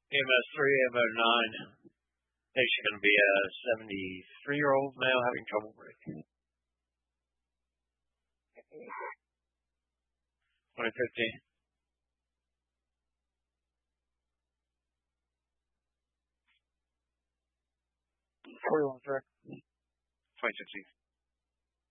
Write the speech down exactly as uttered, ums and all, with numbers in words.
A M S three, A M O nine. Patient going to be a seventy-three-year-old male having trouble breathing. twenty fifteen. forty-one, sir. twenty sixteen.